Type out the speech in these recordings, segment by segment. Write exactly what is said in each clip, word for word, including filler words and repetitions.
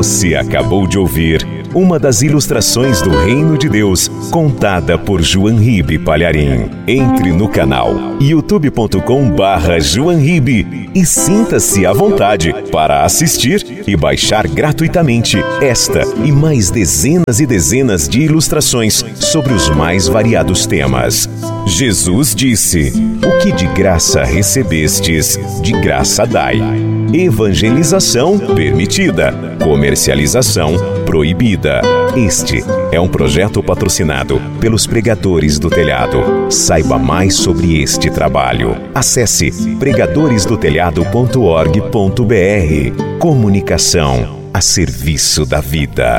Você acabou de ouvir uma das ilustrações do Reino de Deus, contada por João Ribe Palharim. Entre no canal youtube ponto com barra João Ribe e sinta-se à vontade para assistir e baixar gratuitamente esta e mais dezenas e dezenas de ilustrações sobre os mais variados temas. Jesus disse: o que de graça recebestes, de graça dai. Evangelização permitida, comercialização proibida. Este é um projeto patrocinado pelos Pregadores do Telhado. Saiba mais sobre este trabalho. Acesse pregadores do telhado ponto org ponto br. Comunicação a serviço da vida.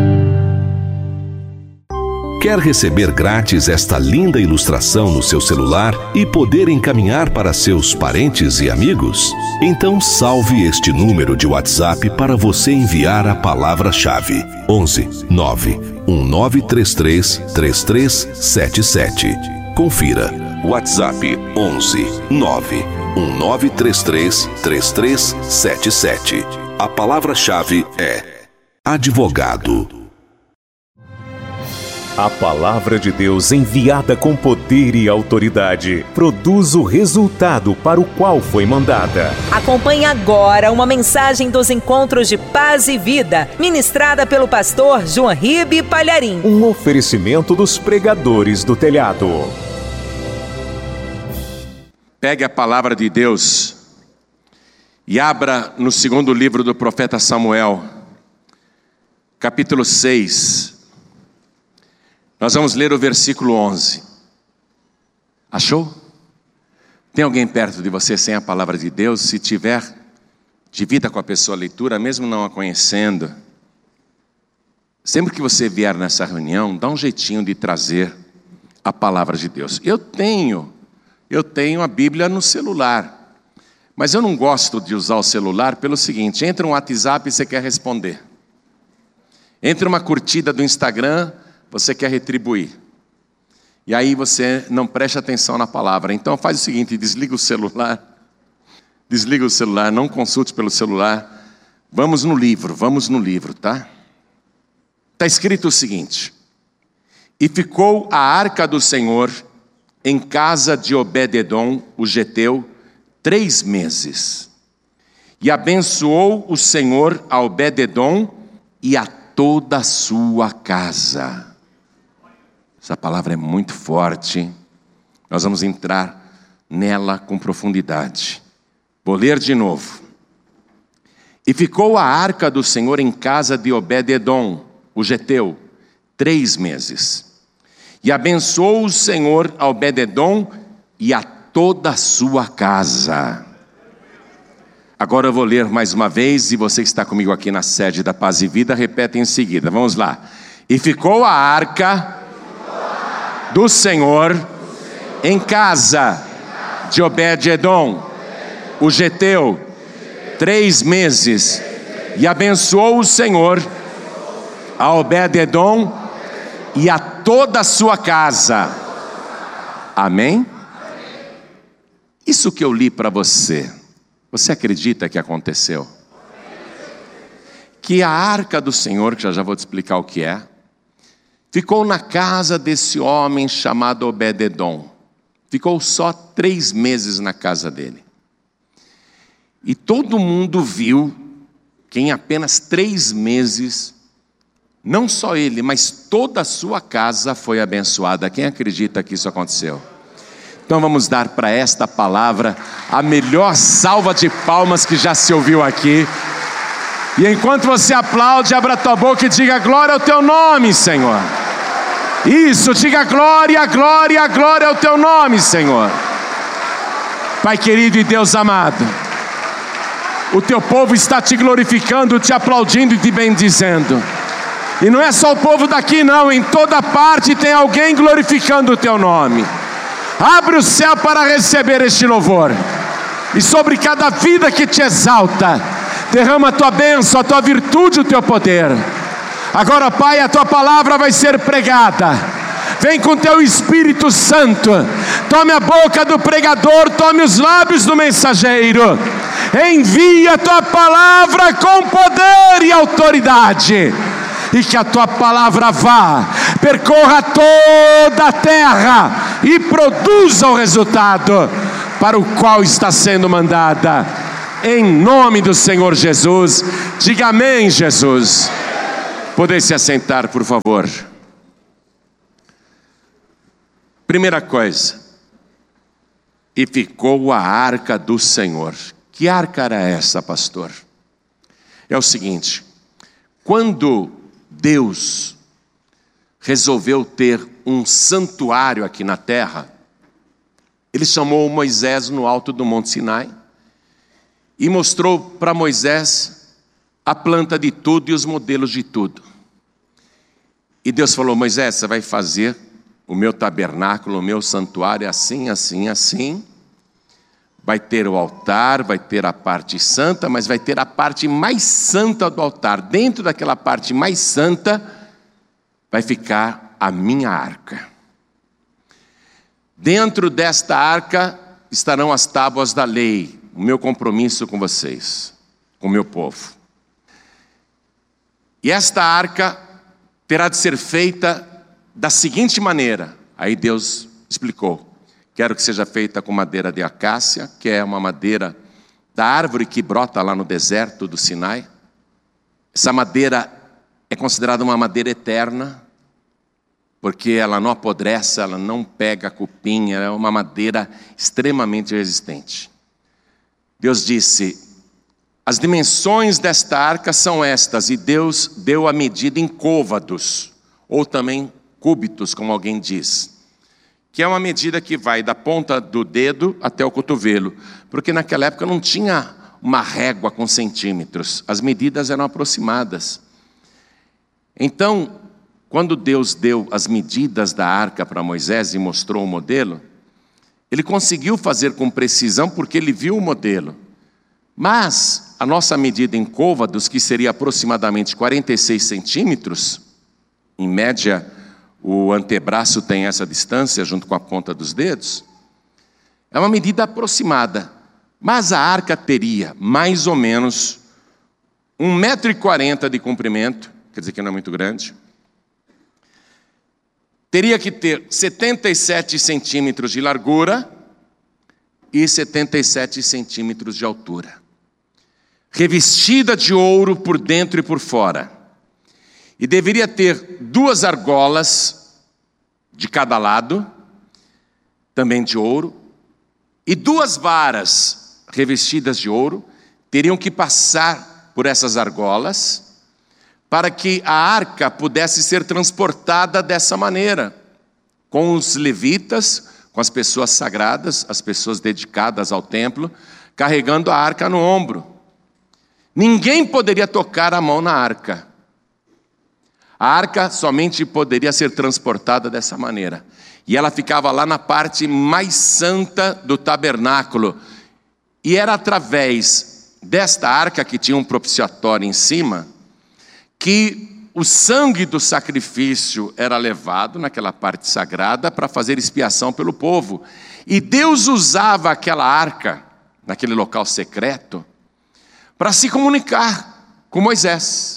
Quer receber grátis esta linda ilustração no seu celular e poder encaminhar para seus parentes e amigos? Então salve este número de WhatsApp para você enviar a palavra-chave onze nove um nove três três três três sete sete. Confira. WhatsApp onze nove um nove três três três três sete sete. A palavra-chave é advogado. A palavra de Deus, enviada com poder e autoridade, produz o resultado para o qual foi mandada. Acompanhe agora uma mensagem dos Encontros de Paz e Vida, ministrada pelo pastor João Ribe Palharim. Um oferecimento dos Pregadores do Telhado. Pegue a palavra de Deus e abra no segundo livro do profeta Samuel, capítulo seis. Nós vamos ler o versículo onze. Achou? Tem alguém perto de você sem a palavra de Deus? Se tiver, divida com a pessoa a leitura, mesmo não a conhecendo. Sempre que você vier nessa reunião, dá um jeitinho de trazer a palavra de Deus. Eu tenho, eu tenho a Bíblia no celular, mas eu não gosto de usar o celular pelo seguinte: entra um WhatsApp e você quer responder. Entra uma curtida do Instagram, você quer retribuir. E aí você não presta atenção na palavra. Então faz o seguinte: desliga o celular. Desliga o celular, não consulte pelo celular. Vamos no livro, vamos no livro, tá? Está escrito o seguinte: e ficou a arca do Senhor em casa de Obed-edom, o geteu, três meses. E abençoou o Senhor a Obed-edom e a toda a sua casa. Essa palavra é muito forte. Nós vamos entrar nela com profundidade. Vou ler de novo. E ficou a arca do Senhor em casa de Obed-edom, o geteu, três meses. E abençoou o Senhor a Obed-edom e a toda a sua casa. Agora eu vou ler mais uma vez, e você que está comigo aqui na sede da Paz e Vida, repete em seguida. Vamos lá. E ficou a arca do Senhor em casa de Obed-edom, o geteu, três meses. E abençoou o Senhor a Obed-edom e a toda a sua casa. Amém? Isso que eu li para você, você acredita que aconteceu? Que a arca do Senhor, que já já vou te explicar o que é, ficou na casa desse homem chamado Obed-edom. Ficou só três meses na casa dele. E todo mundo viu que em apenas três meses, não só ele, mas toda a sua casa foi abençoada. Quem acredita que isso aconteceu? Então vamos dar para esta palavra a melhor salva de palmas que já se ouviu aqui. E enquanto você aplaude, abra tua boca e diga: glória ao teu nome, Senhor. Isso, diga glória, glória, glória ao teu nome, Senhor. Pai querido e Deus amado, o teu povo está te glorificando, te aplaudindo e te bendizendo. E não é só o povo daqui não, em toda parte tem alguém glorificando o teu nome. Abre o céu para receber este louvor. E sobre cada vida que te exalta, derrama a tua bênção, a tua virtude, o teu poder. Agora, Pai, a tua palavra vai ser pregada. Vem com teu Espírito Santo. Tome a boca do pregador, tome os lábios do mensageiro. envia a tua palavra com poder e autoridade, e que a tua palavra vá, percorra toda a terra e produza o resultado para o qual está sendo mandada, em nome do Senhor Jesus. Diga amém, Jesus. Podem se assentar, por favor. Primeira coisa, e ficou a arca do Senhor. Que arca era essa, pastor? É o seguinte: quando Deus resolveu ter um santuário aqui na terra, Ele chamou Moisés no alto do Monte Sinai e mostrou para Moisés a planta de tudo e os modelos de tudo. E Deus falou: Moisés, você vai fazer o meu tabernáculo, o meu santuário assim, assim, assim. Vai ter o altar, vai ter a parte santa, mas vai ter a parte mais santa do altar. Dentro daquela parte mais santa vai ficar a minha arca. Dentro desta arca estarão as tábuas da lei, o meu compromisso com vocês, com o meu povo. E esta arca terá de ser feita da seguinte maneira. Aí Deus explicou: quero que seja feita com madeira de acácia, que é uma madeira da árvore que brota lá no deserto do Sinai. Essa madeira é considerada uma madeira eterna, porque ela não apodrece, ela não pega cupim, ela é uma madeira extremamente resistente. Deus disse: as dimensões desta arca são estas, e Deus deu a medida em côvados, ou também cúbitos, como alguém diz, que é uma medida que vai da ponta do dedo até o cotovelo, porque naquela época não tinha uma régua com centímetros, as medidas eram aproximadas. Então, quando Deus deu as medidas da arca para Moisés e mostrou o modelo, ele conseguiu fazer com precisão porque ele viu o modelo. Mas a nossa medida em côvados, que seria aproximadamente quarenta e seis centímetros, em média o antebraço tem essa distância junto com a ponta dos dedos, é uma medida aproximada. Mas a arca teria mais ou menos um metro e quarenta de comprimento, quer dizer que não é muito grande. Teria que ter setenta e sete centímetros de largura e setenta e sete centímetros de altura. Revestida de ouro por dentro e por fora. E deveria ter duas argolas de cada lado, também de ouro, e duas varas revestidas de ouro teriam que passar por essas argolas para que a arca pudesse ser transportada dessa maneira, com os levitas, com as pessoas sagradas, as pessoas dedicadas ao templo, carregando a arca no ombro. Ninguém poderia tocar a mão na arca. A arca somente poderia ser transportada dessa maneira. E ela ficava lá na parte mais santa do tabernáculo. E era através desta arca, que tinha um propiciatório em cima, que o sangue do sacrifício era levado naquela parte sagrada para fazer expiação pelo povo. E Deus usava aquela arca, naquele local secreto, para se comunicar com Moisés.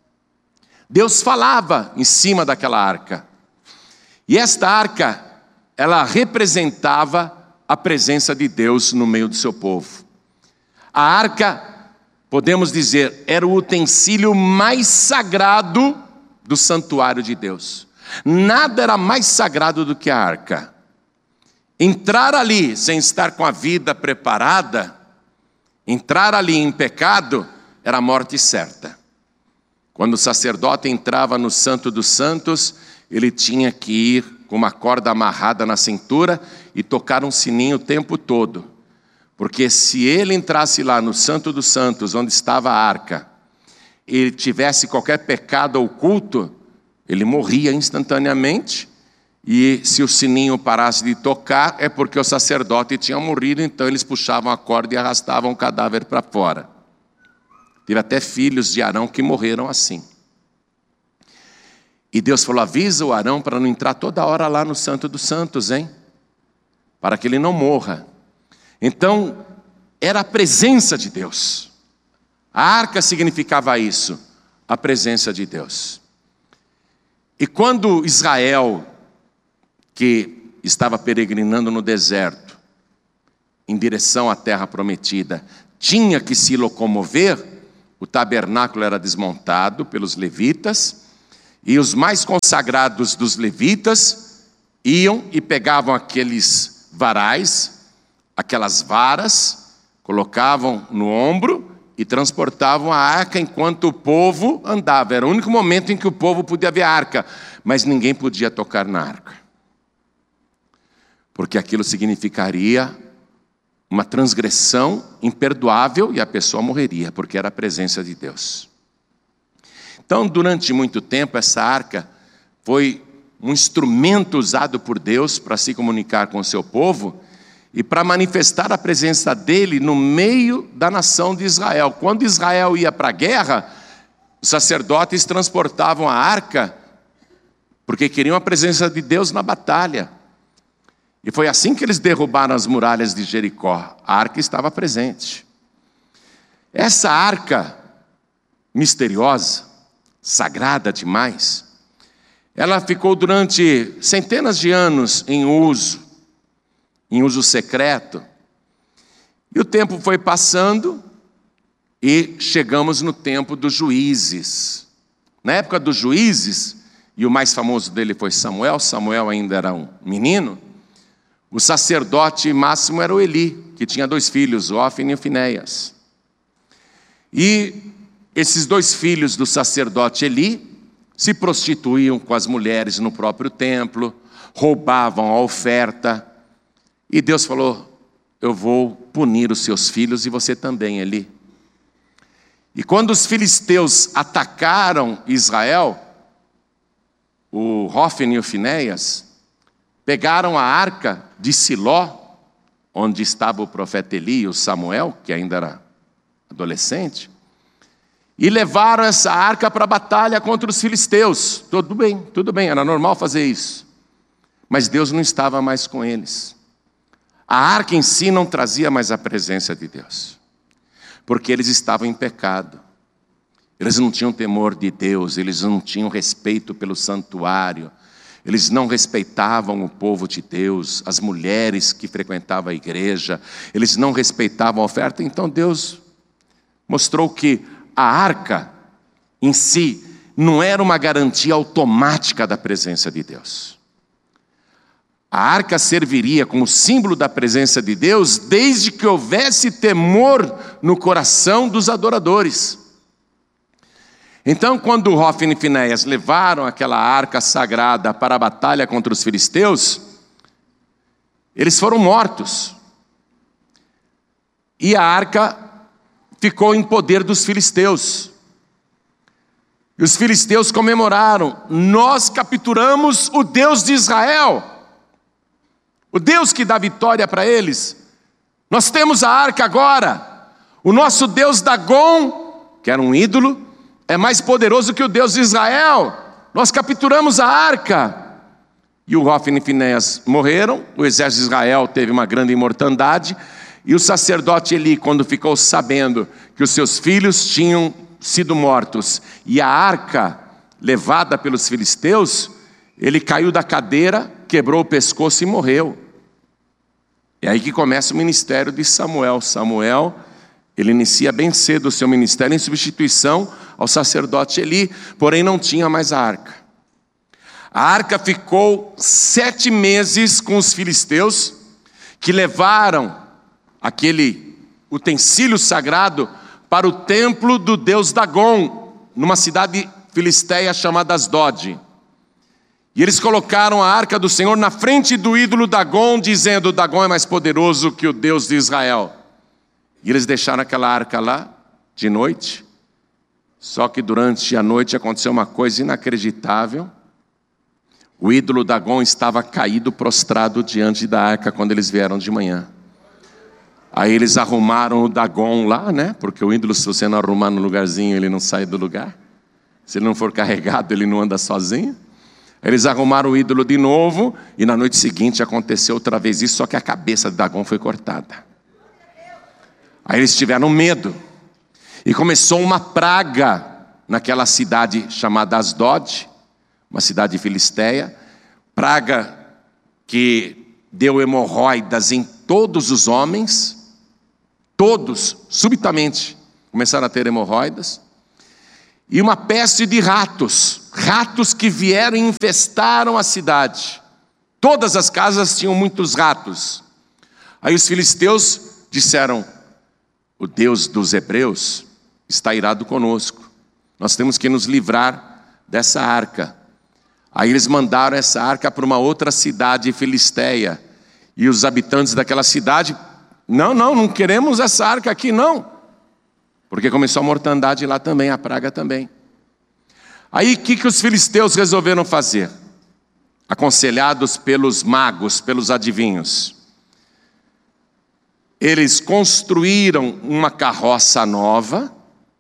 Deus falava em cima daquela arca. E esta arca, ela representava a presença de Deus no meio do seu povo. A arca, podemos dizer, era o utensílio mais sagrado do santuário de Deus. Nada era mais sagrado do que a arca. Entrar ali sem estar com a vida preparada, entrar ali em pecado, era a morte certa. Quando o sacerdote entrava no Santo dos Santos, ele tinha que ir com uma corda amarrada na cintura e tocar um sininho o tempo todo. Porque se ele entrasse lá no Santo dos Santos, onde estava a arca, e ele tivesse qualquer pecado oculto, ele morria instantaneamente. E se o sininho parasse de tocar, é porque o sacerdote tinha morrido, então eles puxavam a corda e arrastavam o cadáver para fora. Teve até filhos de Arão que morreram assim. E Deus falou: avisa o Arão para não entrar toda hora lá no Santo dos Santos, hein? Para que ele não morra. Então, era a presença de Deus. A arca significava isso, a presença de Deus. E quando Israel, que estava peregrinando no deserto, em direção à terra prometida, tinha que se locomover, o tabernáculo era desmontado pelos levitas, e os mais consagrados dos levitas iam e pegavam aqueles varais, aquelas varas, colocavam no ombro e transportavam a arca enquanto o povo andava. Era o único momento em que o povo podia ver a arca, mas ninguém podia tocar na arca, porque aquilo significaria uma transgressão imperdoável e a pessoa morreria, porque era a presença de Deus. Então, durante muito tempo, essa arca foi um instrumento usado por Deus para se comunicar com o seu povo e para manifestar a presença dele no meio da nação de Israel. Quando Israel ia para a guerra, os sacerdotes transportavam a arca porque queriam a presença de Deus na batalha. E foi assim que eles derrubaram as muralhas de Jericó. A arca estava presente. Essa arca misteriosa, sagrada demais, ela ficou durante centenas de anos em uso, em uso secreto. E o tempo foi passando e chegamos no tempo dos juízes. Na época dos juízes, e o mais famoso dele foi Samuel, Samuel ainda era um menino, o sacerdote máximo era o Eli, que tinha dois filhos, Hófni e Finéias. E esses dois filhos do sacerdote Eli se prostituíam com as mulheres no próprio templo, roubavam a oferta. E Deus falou: eu vou punir os seus filhos e você também, Eli. E quando os filisteus atacaram Israel, o Hófni e o Finéias pegaram a arca de Siló, onde estava o profeta Eli e o Samuel, que ainda era adolescente, e levaram essa arca para a batalha contra os filisteus. Tudo bem, tudo bem, era normal fazer isso. Mas Deus não estava mais com eles. A arca em si não trazia mais a presença de Deus, porque eles estavam em pecado. Eles não tinham temor de Deus, eles não tinham respeito pelo santuário, eles não respeitavam o povo de Deus, as mulheres que frequentavam a igreja, eles não respeitavam a oferta. Então Deus mostrou que a arca em si não era uma garantia automática da presença de Deus. A arca serviria como símbolo da presença de Deus desde que houvesse temor no coração dos adoradores. Então, quando Hófni e Finéias levaram aquela arca sagrada para a batalha contra os filisteus, eles foram mortos. E a arca ficou em poder dos filisteus. E os filisteus comemoraram: nós capturamos o Deus de Israel, o Deus que dá vitória para eles. Nós temos a arca agora. O nosso Deus Dagom, que era um ídolo, é mais poderoso que o Deus de Israel. Nós capturamos a arca. E o Hófni e Finéias morreram. O exército de Israel teve uma grande mortandade. E o sacerdote Eli, quando ficou sabendo que os seus filhos tinham sido mortos e a arca levada pelos filisteus, ele caiu da cadeira, quebrou o pescoço e morreu. É aí que começa o ministério de Samuel. Samuel, ele inicia bem cedo o seu ministério em substituição ao sacerdote Eli, porém não tinha mais a arca. A arca ficou sete meses com os filisteus, que levaram aquele utensílio sagrado para o templo do deus Dagom, numa cidade filisteia chamada Asdod. E eles colocaram a arca do Senhor na frente do ídolo Dagom, dizendo: Dagom é mais poderoso que o Deus de Israel. E eles deixaram aquela arca lá de noite. Só que durante a noite aconteceu uma coisa inacreditável. O ídolo Dagom estava caído, prostrado diante da arca quando eles vieram de manhã. Aí eles arrumaram o Dagom lá, né? Porque o ídolo, se você não arrumar no lugarzinho, ele não sai do lugar. Se ele não for carregado, ele não anda sozinho. Eles arrumaram o ídolo de novo, e na noite seguinte aconteceu outra vez isso, só que a cabeça de Dagom foi cortada. Aí eles tiveram medo. E começou uma praga naquela cidade chamada Asdod, uma cidade filisteia. Praga que deu hemorroidas em todos os homens. Todos, subitamente, começaram a ter hemorroidas. E uma peste de ratos. Ratos que vieram e infestaram a cidade. Todas as casas tinham muitos ratos. Aí os filisteus disseram: o Deus dos hebreus está irado conosco. Nós temos que nos livrar dessa arca. Aí eles mandaram essa arca para uma outra cidade filisteia. E os habitantes daquela cidade: não, não, não queremos essa arca aqui não. Porque começou a mortandade lá também, a praga também. Aí o que, que os filisteus resolveram fazer? Aconselhados pelos magos, pelos adivinhos. Eles construíram uma carroça nova,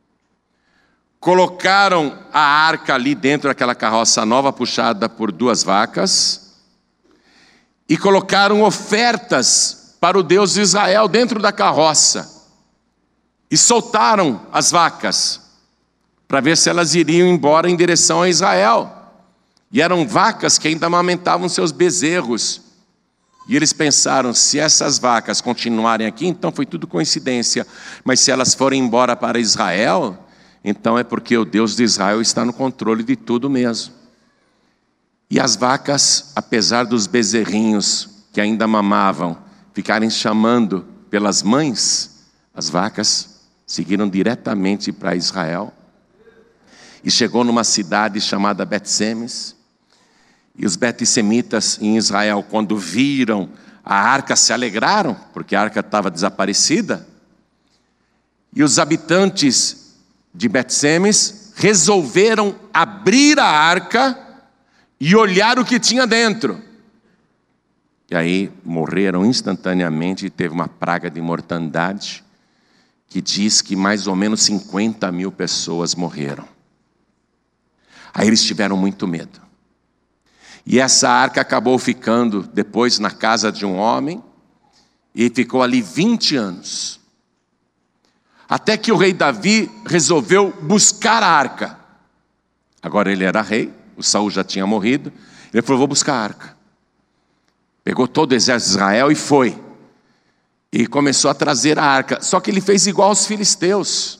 colocaram a arca ali dentro daquela carroça nova, puxada por duas vacas, e colocaram ofertas para o Deus de Israel dentro da carroça, e soltaram as vacas, para ver se elas iriam embora em direção a Israel. E eram vacas que ainda amamentavam seus bezerros. E eles pensaram: se essas vacas continuarem aqui, então foi tudo coincidência. Mas se elas forem embora para Israel, então é porque o Deus de Israel está no controle de tudo mesmo. E as vacas, apesar dos bezerrinhos que ainda mamavam ficarem chamando pelas mães, as vacas seguiram diretamente para Israel. E chegou numa cidade chamada Bet-Semes. E os bet-semitas em Israel, quando viram a arca, se alegraram, porque a arca estava desaparecida. E os habitantes de Bet-Semes resolveram abrir a arca e olhar o que tinha dentro. E aí morreram instantaneamente, e teve uma praga de mortandade, que diz que mais ou menos cinquenta mil pessoas morreram. Aí eles tiveram muito medo. E essa arca acabou ficando depois na casa de um homem, e ficou ali vinte anos. Até que o rei Davi resolveu buscar a arca. Agora ele era rei, o Saul já tinha morrido. Ele falou: vou buscar a arca. Pegou todo o exército de Israel e foi. E começou a trazer a arca. Só que ele fez igual aos filisteus.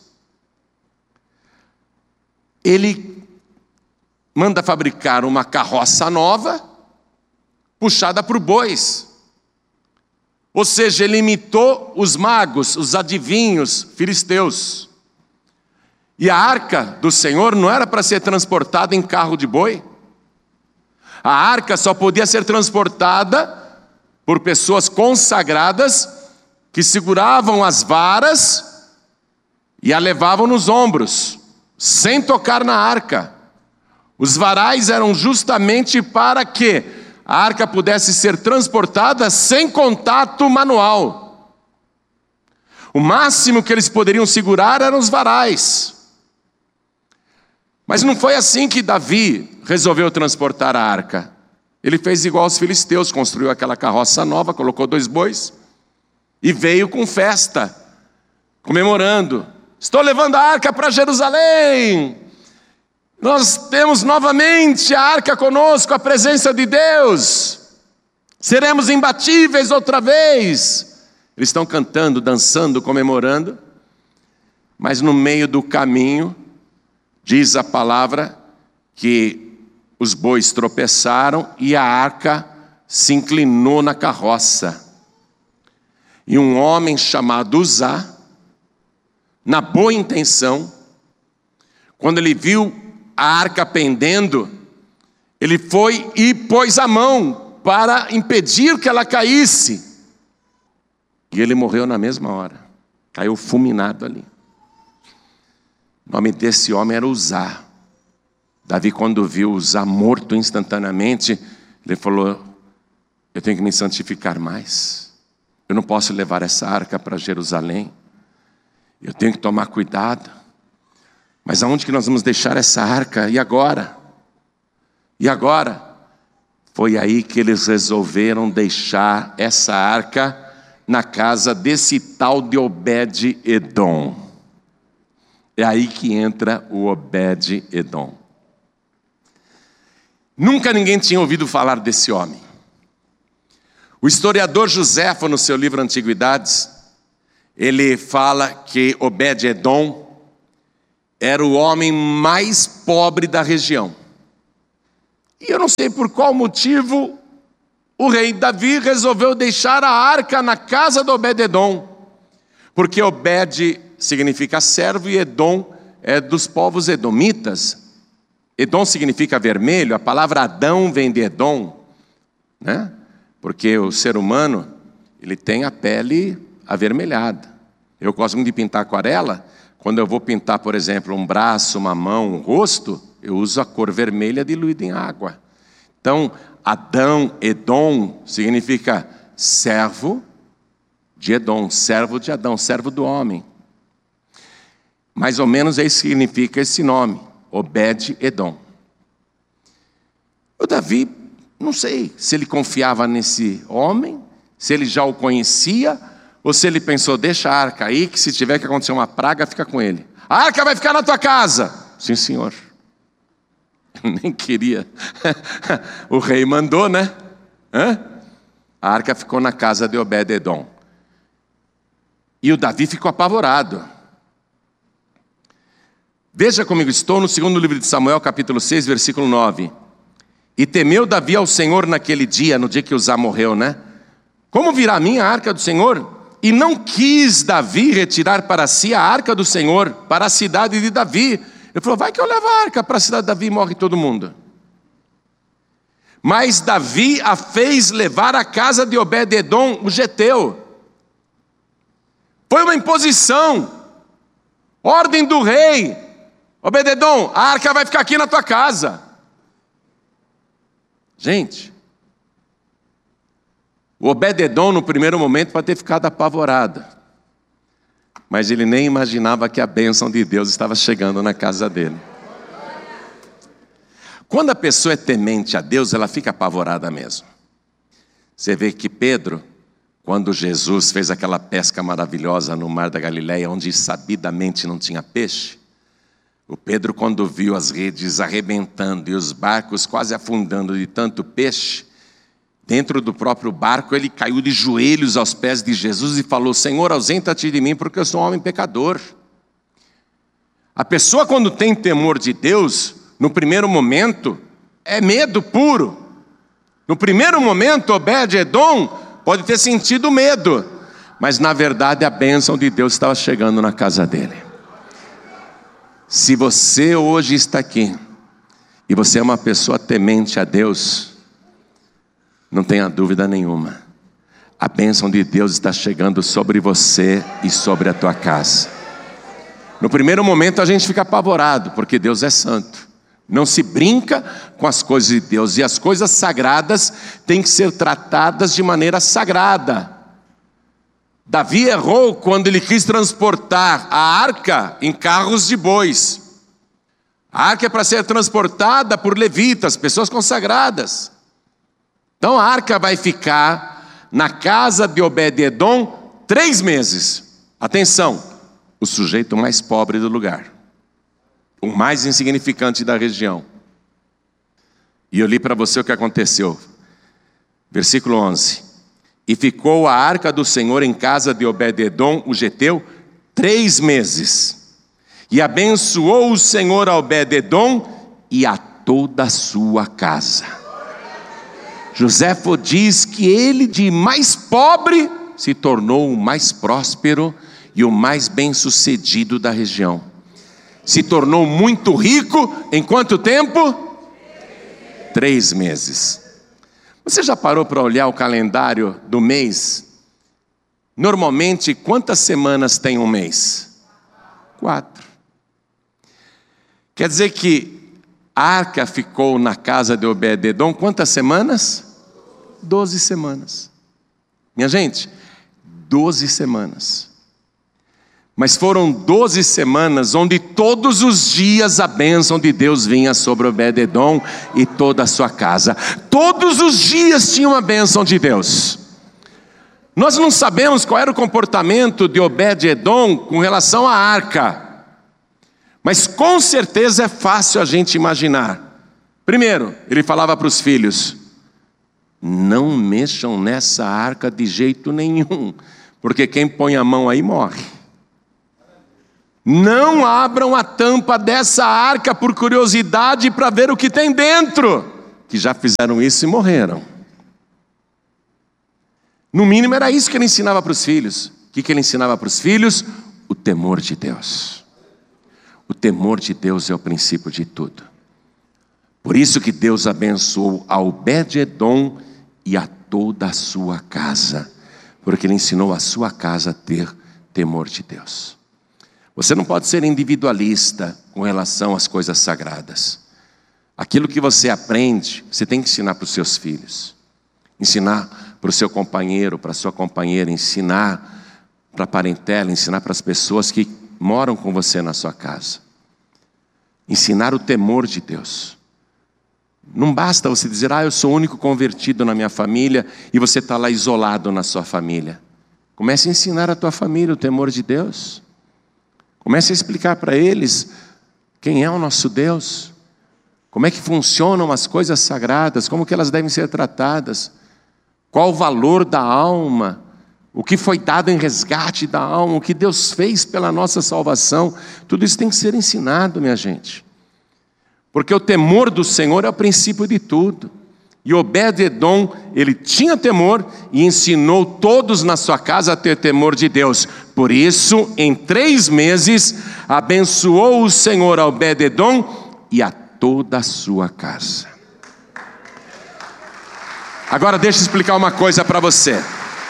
Ele manda fabricar uma carroça nova, puxada por bois. Ou seja, ele imitou os magos, os adivinhos filisteus. E a arca do Senhor não era para ser transportada em carro de boi. A arca só podia ser transportada por pessoas consagradas, que seguravam as varas e a levavam nos ombros, sem tocar na arca. Os varais eram justamente para que a arca pudesse ser transportada sem contato manual. O máximo que eles poderiam segurar eram os varais. Mas não foi assim que Davi resolveu transportar a arca. Ele fez igual aos filisteus, construiu aquela carroça nova, colocou dois bois e veio com festa, comemorando: estou levando a arca para Jerusalém. Nós temos novamente a arca conosco, a presença de Deus. Seremos imbatíveis outra vez. Eles estão cantando, dançando, comemorando. Mas no meio do caminho, diz a palavra que os bois tropeçaram e a arca se inclinou na carroça. E um homem chamado Uzá, na boa intenção, quando ele viu a arca pendendo, ele foi e pôs a mão para impedir que ela caísse. E ele morreu na mesma hora. Caiu fulminado ali. O nome desse homem era Uzá. Davi, quando viu Uzá morto instantaneamente, ele falou: eu tenho que me santificar mais. Eu não posso levar essa arca para Jerusalém. Eu tenho que tomar cuidado. Mas aonde que nós vamos deixar essa arca? E agora? E agora? Foi aí que eles resolveram deixar essa arca na casa desse tal de Obed-Edom. É aí que entra o Obed-Edom. Nunca ninguém tinha ouvido falar desse homem. O historiador Joséfo, no seu livro Antiguidades, ele fala que Obed-Edom era o homem mais pobre da região. E eu não sei por qual motivo o rei Davi resolveu deixar a arca na casa do Obed-Edom. Porque Obed significa servo e Edom é dos povos edomitas. Edom significa vermelho, a palavra Adão vem de Edom, né? Porque o ser humano, ele tem a pele avermelhada. Eu gosto muito de pintar aquarela. Quando eu vou pintar, por exemplo, um braço, uma mão, um rosto, eu uso a cor vermelha diluída em água. Então, Adão, Edom, significa servo de Edom, servo de Adão, servo do homem. Mais ou menos é isso que significa esse nome, Obed-Edom. O Davi, não sei se ele confiava nesse homem, se ele já o conhecia, ou se ele pensou, deixa a arca aí, que se tiver que acontecer uma praga, fica com ele. A arca vai ficar na tua casa. Sim, senhor. Eu nem queria. O rei mandou, né? Hã? A arca ficou na casa de Obed-Edom. E o Davi ficou apavorado. Veja comigo, estou no segundo livro de Samuel, capítulo seis, versículo nove. E temeu Davi ao Senhor naquele dia, no dia que Uzá morreu, né? Como virá a minha arca do Senhor? E não quis Davi retirar para si a arca do Senhor, para a cidade de Davi. Ele falou, vai que eu levo a arca para a cidade de Davi e morre todo mundo. Mas Davi a fez levar à casa de Obed-Edom, o geteu. Foi uma imposição, ordem do rei. Obed-Edom, a arca vai ficar aqui na tua casa. Gente, o Obed-Edom no primeiro momento pode ter ficado apavorado, mas ele nem imaginava que a bênção de Deus estava chegando na casa dele. Quando a pessoa é temente a Deus, ela fica apavorada mesmo. Você vê que Pedro, quando Jesus fez aquela pesca maravilhosa no mar da Galileia, onde sabidamente não tinha peixe, o Pedro, quando viu as redes arrebentando e os barcos quase afundando de tanto peixe, dentro do próprio barco, ele caiu de joelhos aos pés de Jesus e falou, Senhor, ausenta-te de mim, porque eu sou um homem pecador. A pessoa, quando tem temor de Deus, no primeiro momento, é medo puro. No primeiro momento, Obed-Edom pode ter sentido medo, mas na verdade a bênção de Deus estava chegando na casa dele. Se você hoje está aqui, e você é uma pessoa temente a Deus, não tenha dúvida nenhuma, a bênção de Deus está chegando sobre você e sobre a tua casa. No primeiro momento a gente fica apavorado, porque Deus é santo. Não se brinca com as coisas de Deus, e as coisas sagradas têm que ser tratadas de maneira sagrada. Davi errou quando ele quis transportar a arca em carros de bois. A arca é para ser transportada por levitas, pessoas consagradas. Então a arca vai ficar na casa de Obed-Edom três meses. Atenção, o sujeito mais pobre do lugar, o mais insignificante da região. E eu li para você o que aconteceu. Versículo onze. E ficou a arca do Senhor em casa de Obed-Edom, o geteu, três meses. E abençoou o Senhor a Obed-Edom e a toda a sua casa. Joséfo diz que ele, de mais pobre, se tornou o mais próspero e o mais bem-sucedido da região. Se tornou muito rico em quanto tempo? Três meses. Você já parou para olhar o calendário do mês? Normalmente, quantas semanas tem um mês? Quatro. Quer dizer que a arca ficou na casa de Obed-Edom quantas semanas? Doze semanas. Minha gente, doze semanas. Mas foram doze semanas onde todos os dias a bênção de Deus vinha sobre Obed-Edom e toda a sua casa. Todos os dias tinha uma bênção de Deus. Nós não sabemos qual era o comportamento de Obed-Edom com relação à arca, mas com certeza é fácil a gente imaginar. Primeiro, ele falava para os filhos: não mexam nessa arca de jeito nenhum, porque quem põe a mão aí morre. Não abram a tampa dessa arca por curiosidade para ver o que tem dentro, que já fizeram isso e morreram. No mínimo era isso que ele ensinava para os filhos. O que, que ele ensinava para os filhos? O temor de Deus. O temor de Deus é o princípio de tudo. Por isso que Deus abençoou a Obed-Edom e a toda a sua casa, porque ele ensinou a sua casa a ter temor de Deus. Você não pode ser individualista com relação às coisas sagradas. Aquilo que você aprende, você tem que ensinar para os seus filhos. Ensinar para o seu companheiro, para a sua companheira, ensinar para a parentela, ensinar para as pessoas que moram com você na sua casa. Ensinar o temor de Deus. Não basta você dizer: ah, eu sou o único convertido na minha família, e você está lá isolado na sua família. Comece a ensinar a tua família o temor de Deus. Comece a explicar para eles quem é o nosso Deus, como é que funcionam as coisas sagradas, como que elas devem ser tratadas, qual o valor da alma, o que foi dado em resgate da alma, o que Deus fez pela nossa salvação. Tudo isso tem que ser ensinado, minha gente, porque o temor do Senhor é o princípio de tudo. E Obed-Edom, ele tinha temor e ensinou todos na sua casa a ter temor de Deus. Por isso, em três meses, abençoou o Senhor a Obed-Edom e a toda a sua casa. Agora deixa eu explicar uma coisa para você.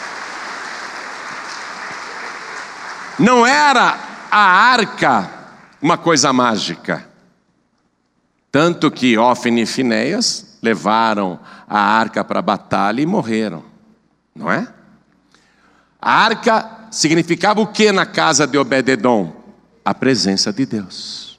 Não era a arca uma coisa mágica. Tanto que Hófni e Finéias levaram a arca para a batalha e morreram, não é? A arca significava o que na casa de Obed-Edom? A presença de Deus.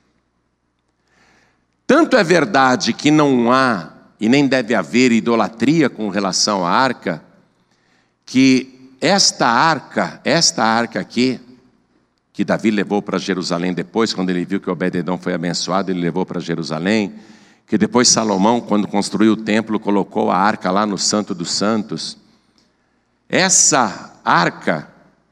Tanto é verdade que não há e nem deve haver idolatria com relação à arca, que esta arca, esta arca aqui, que Davi levou para Jerusalém depois, quando ele viu que Obed-Edom foi abençoado, ele levou para Jerusalém, que depois Salomão, quando construiu o templo, colocou a arca lá no Santo dos Santos. Essa arca,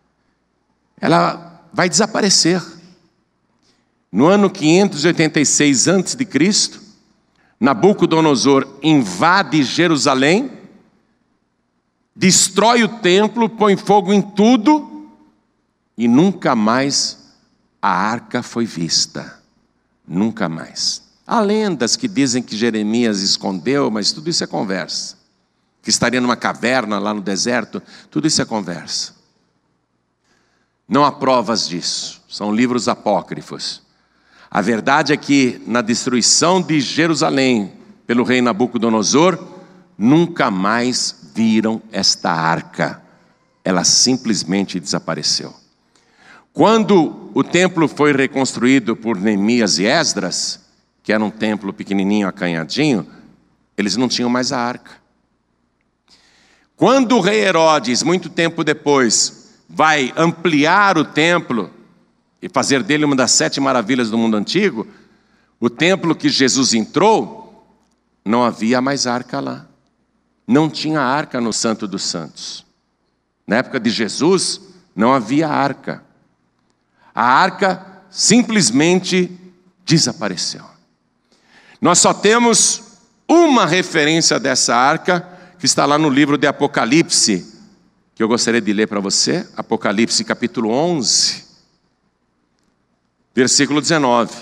ela vai desaparecer. No ano quinhentos e oitenta e seis antes de Cristo, Nabucodonosor invade Jerusalém, destrói o templo, põe fogo em tudo, e nunca mais a arca foi vista. Nunca mais. Há lendas que dizem que Jeremias escondeu, mas tudo isso é conversa. Que estaria numa caverna lá no deserto, tudo isso é conversa. Não há provas disso, são livros apócrifos. A verdade é que na destruição de Jerusalém pelo rei Nabucodonosor, nunca mais viram esta arca. Ela simplesmente desapareceu. Quando o templo foi reconstruído por Neemias e Esdras, que era um templo pequenininho, acanhadinho, eles não tinham mais a arca. Quando o rei Herodes, muito tempo depois, vai ampliar o templo e fazer dele uma das sete maravilhas do mundo antigo, o templo que Jesus entrou, não havia mais arca lá. Não tinha arca no Santo dos Santos. Na época de Jesus, não havia arca. A arca simplesmente desapareceu. Nós só temos uma referência dessa arca, que está lá no livro de Apocalipse, que eu gostaria de ler para você. Apocalipse capítulo onze, versículo dezenove.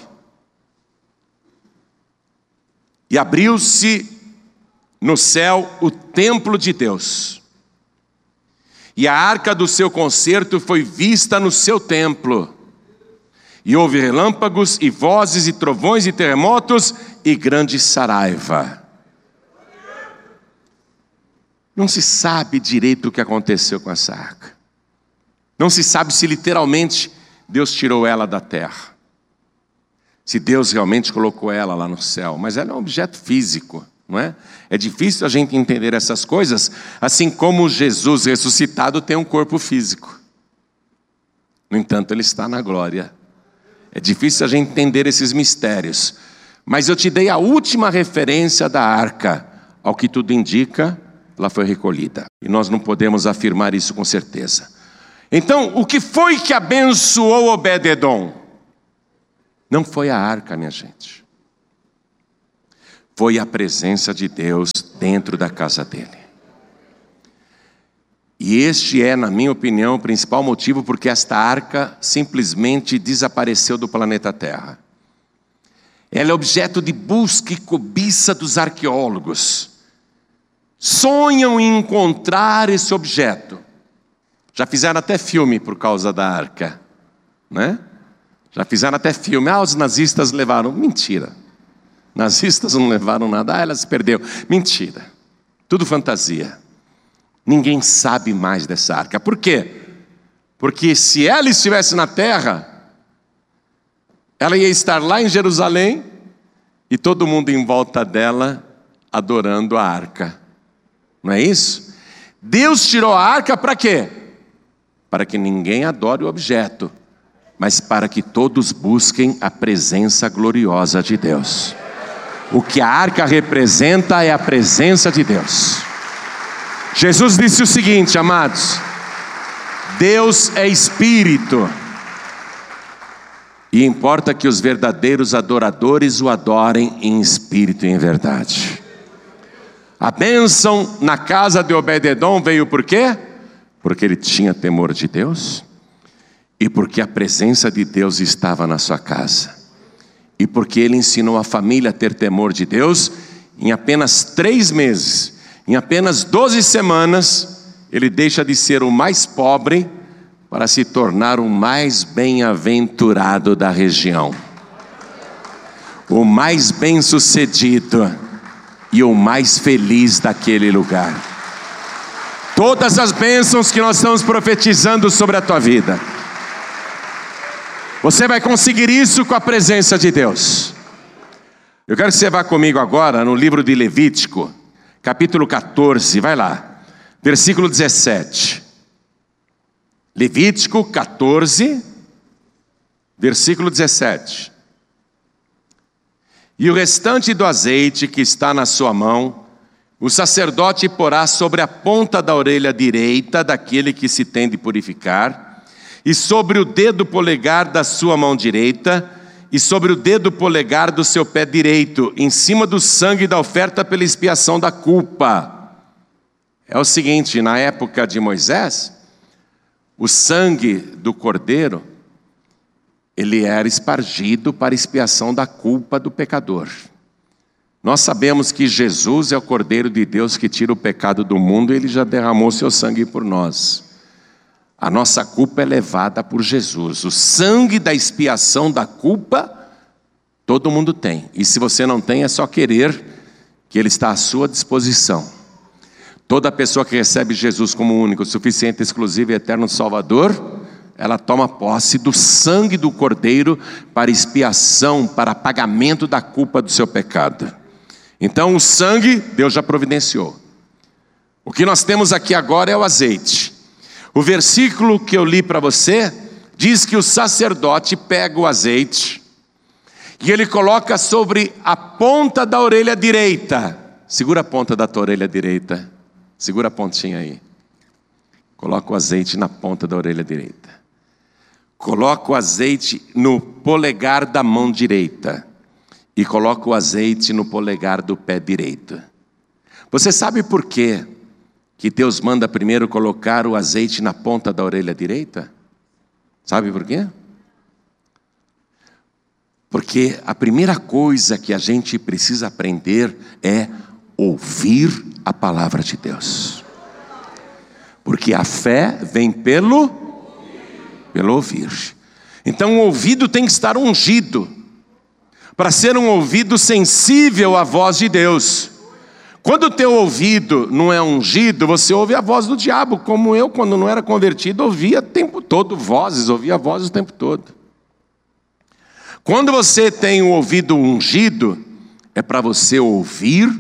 E abriu-se no céu o templo de Deus, e a arca do seu concerto foi vista no seu templo. E houve relâmpagos, e vozes, e trovões, e terremotos, e grande saraiva. Não se sabe direito o que aconteceu com essa arca. Não se sabe se literalmente Deus tirou ela da terra. Se Deus realmente colocou ela lá no céu. Mas ela é um objeto físico. não é? É difícil a gente entender essas coisas, assim como Jesus ressuscitado tem um corpo físico. No entanto, Ele está na glória. É difícil a gente entender esses mistérios. Mas eu te dei a última referência da arca. Ao que tudo indica, ela foi recolhida. E nós não podemos afirmar isso com certeza. Então, o que foi que abençoou Obed-edom? Não foi a arca, minha gente. Foi a presença de Deus dentro da casa dele. E este é, na minha opinião, o principal motivo porque esta arca simplesmente desapareceu do planeta Terra. Ela é objeto de busca e cobiça dos arqueólogos. Sonham em encontrar esse objeto. Já fizeram até filme por causa da arca, né? Já fizeram até filme. Ah, os nazistas levaram. Mentira. Nazistas não levaram nada. Ah, ela se perdeu. Mentira. Tudo fantasia. Ninguém sabe mais dessa arca. Por quê? Porque se ela estivesse na terra, ela ia estar lá em Jerusalém e todo mundo em volta dela adorando a arca. Não é isso? Deus tirou a arca para quê? Para que ninguém adore o objeto, mas para que todos busquem a presença gloriosa de Deus. O que a arca representa é a presença de Deus. Jesus disse o seguinte, amados: Deus é espírito, e importa que os verdadeiros adoradores o adorem em espírito e em verdade. A bênção na casa de Obed-edom veio por quê? Porque ele tinha temor de Deus, e porque a presença de Deus estava na sua casa, e porque ele ensinou a família a ter temor de Deus. Em apenas três meses, em apenas doze semanas, ele deixa de ser o mais pobre para se tornar o mais bem-aventurado da região, o mais bem-sucedido e o mais feliz daquele lugar. Todas as bênçãos que nós estamos profetizando sobre a tua vida, você vai conseguir isso com a presença de Deus. Eu quero que você vá comigo agora no livro de Levítico, capítulo quatorze, vai lá, versículo dezessete. Levítico quatorze, versículo dezessete. E o restante do azeite que está na sua mão, o sacerdote porá sobre a ponta da orelha direita daquele que se tem de purificar, e sobre o dedo polegar da sua mão direita, e sobre o dedo polegar do seu pé direito, em cima do sangue da oferta pela expiação da culpa. É o seguinte, na época de Moisés, o sangue do cordeiro, ele era espargido para expiação da culpa do pecador. Nós sabemos que Jesus é o Cordeiro de Deus que tira o pecado do mundo, e Ele já derramou seu sangue por nós. A nossa culpa é levada por Jesus. O sangue da expiação da culpa, todo mundo tem. E se você não tem, é só querer, que Ele está à sua disposição. Toda pessoa que recebe Jesus como único, suficiente, exclusivo e eterno Salvador, ela toma posse do sangue do Cordeiro para expiação, para pagamento da culpa do seu pecado. Então o sangue, Deus já providenciou. O que nós temos aqui agora é o azeite. O versículo que eu li para você, diz que o sacerdote pega o azeite, e ele coloca sobre a ponta da orelha direita. Segura a ponta da tua orelha direita. Segura a pontinha aí. Coloca o azeite na ponta da orelha direita. Coloca o azeite no polegar da mão direita. E coloca o azeite no polegar do pé direito. Você sabe por quê que Deus manda primeiro colocar o azeite na ponta da orelha direita? Sabe por quê? Porque a primeira coisa que a gente precisa aprender é ouvir a palavra de Deus. Porque a fé vem pelo, pelo ouvir. Então o ouvido tem que estar ungido, para ser um ouvido sensível à voz de Deus. Quando o teu ouvido não é ungido, você ouve a voz do diabo, como eu, quando não era convertido, ouvia o tempo todo vozes, ouvia vozes o tempo todo. Quando você tem o ouvido ungido, é para você ouvir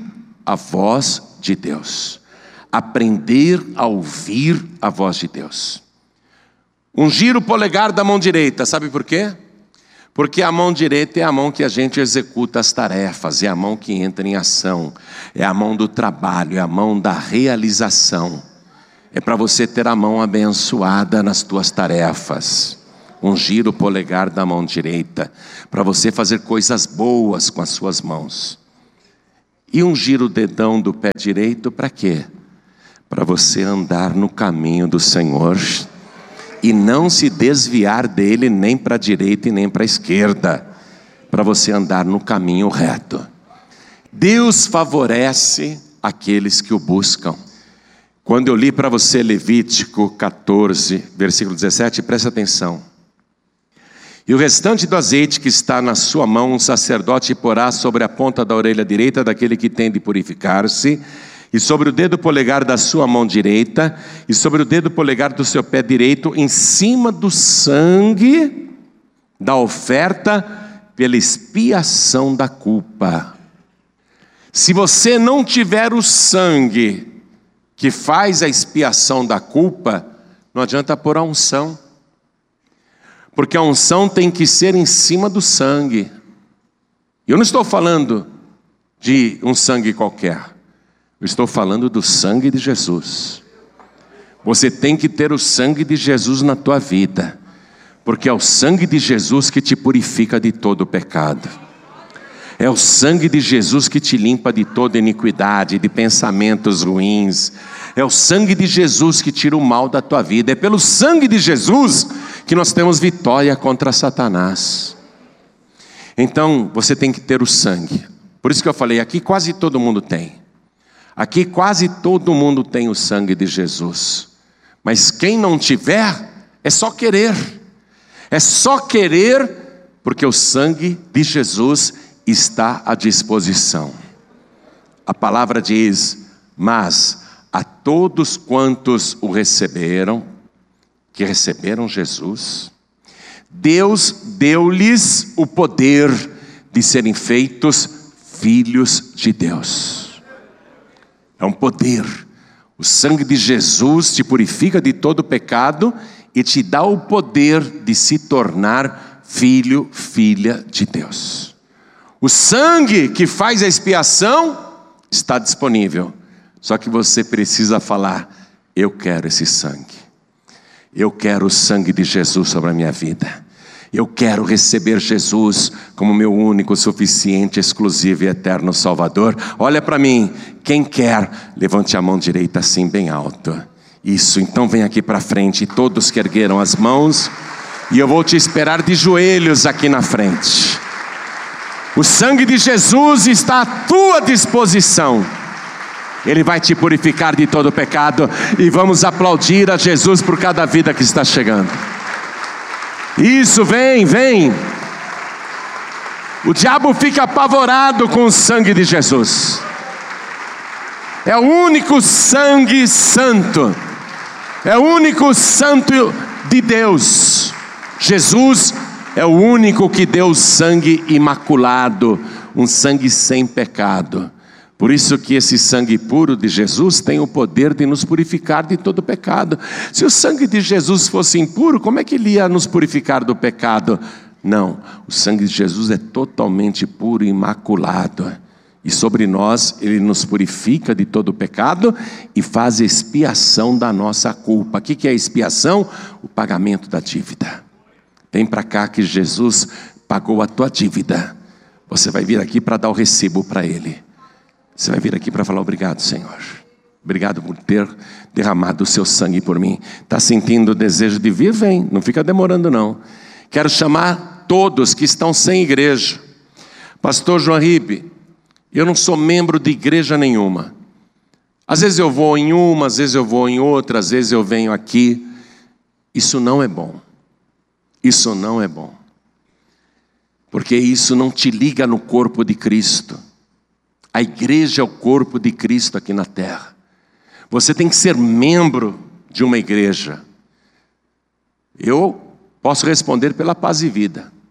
a voz de Deus. Aprender a ouvir a voz de Deus. Ungir o polegar da mão direita, sabe por quê? Porque a mão direita é a mão que a gente executa as tarefas, é a mão que entra em ação, é a mão do trabalho, é a mão da realização. É para você ter a mão abençoada nas tuas tarefas. Ungir o polegar da mão direita, para você fazer coisas boas com as suas mãos. E ungir o dedão do pé direito para quê? Para você andar no caminho do Senhor e não se desviar dele nem para a direita e nem para a esquerda, para você andar no caminho reto. Deus favorece aqueles que o buscam. Quando eu li para você Levítico catorze, versículo dezessete, presta atenção. E o restante do azeite que está na sua mão, um sacerdote porá sobre a ponta da orelha direita daquele que tem de purificar-se, e sobre o dedo polegar da sua mão direita, e sobre o dedo polegar do seu pé direito, em cima do sangue da oferta pela expiação da culpa. Se você não tiver o sangue que faz a expiação da culpa, não adianta pôr a unção. Porque a unção tem que ser em cima do sangue. Eu não estou falando de um sangue qualquer. Eu estou falando do sangue de Jesus. Você tem que ter o sangue de Jesus na tua vida. Porque é o sangue de Jesus que te purifica de todo o pecado. É o sangue de Jesus que te limpa de toda iniquidade, de pensamentos ruins. É o sangue de Jesus que tira o mal da tua vida. É pelo sangue de Jesus que nós temos vitória contra Satanás. Então, você tem que ter o sangue. Por isso que eu falei, aqui quase todo mundo tem. Aqui quase todo mundo tem o sangue de Jesus. Mas quem não tiver, é só querer. É só querer, porque o sangue de Jesus está à disposição. A palavra diz, mas a todos quantos o receberam, que receberam Jesus, Deus deu-lhes o poder de serem feitos filhos de Deus. É um poder. O sangue de Jesus te purifica de todo pecado e te dá o poder de se tornar filho, filha de Deus. O sangue que faz a expiação está disponível. Só que você precisa falar, eu quero esse sangue. Eu quero o sangue de Jesus sobre a minha vida. Eu quero receber Jesus como meu único, suficiente, exclusivo e eterno Salvador. Olha para mim, quem quer, levante a mão direita assim bem alto. Isso, então vem aqui para frente, todos que ergueram as mãos, e eu vou te esperar de joelhos aqui na frente. O sangue de Jesus está à tua disposição. Ele vai te purificar de todo pecado, e vamos aplaudir a Jesus por cada vida que está chegando. Isso, vem, vem. O diabo fica apavorado com o sangue de Jesus. É o único sangue santo. É o único santo de Deus. Jesus é o único que deu sangue imaculado, um sangue sem pecado. Por isso que esse sangue puro de Jesus tem o poder de nos purificar de todo pecado. Se o sangue de Jesus fosse impuro, como é que ele ia nos purificar do pecado? Não, o sangue de Jesus é totalmente puro e imaculado. E sobre nós, ele nos purifica de todo pecado e faz expiação da nossa culpa. O que é expiação? O pagamento da dívida. Vem para cá que Jesus pagou a tua dívida. Você vai vir aqui para dar o recibo para ele. Você vai vir aqui para falar, obrigado, Senhor. Obrigado por ter derramado o seu sangue por mim. Está sentindo o desejo de vir? Vem, não fica demorando não. Quero chamar todos que estão sem igreja. Pastor João Ribe, eu não sou membro de igreja nenhuma. Às vezes eu vou em uma, às vezes eu vou em outra, às vezes eu venho aqui. Isso não é bom. Isso não é bom. Porque isso não te liga no corpo de Cristo. A igreja é o corpo de Cristo aqui na terra. Você tem que ser membro de uma igreja. Eu posso responder pela Paz e Vida.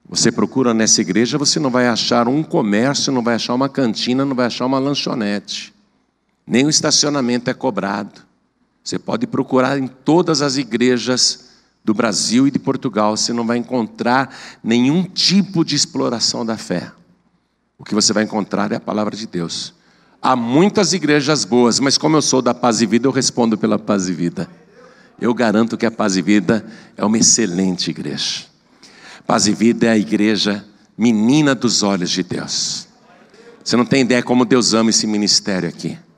Você procura nessa igreja, você não vai achar um comércio, não vai achar uma cantina, não vai achar uma lanchonete. Nem o estacionamento é cobrado. Você pode procurar em todas as igrejas do Brasil e de Portugal, você não vai encontrar nenhum tipo de exploração da fé. O que você vai encontrar é a palavra de Deus. Há muitas igrejas boas, mas como eu sou da Paz e Vida, eu respondo pela Paz e Vida. Eu garanto que a Paz e Vida é uma excelente igreja. Paz e Vida é a igreja menina dos olhos de Deus. Você não tem ideia como Deus ama esse ministério aqui.